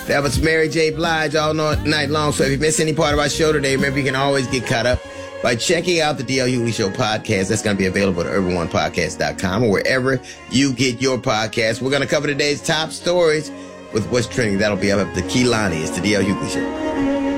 That was Mary J. Blige all night long. So if you miss any part of our show today, remember you can always get caught up by checking out the D.L. Hughley Show podcast. That's going to be available at urban1podcast.com or wherever you get your podcast. We're going to cover today's top stories with what's trending. That'll be up to Kehlani. It's the D.L. Hughley Show.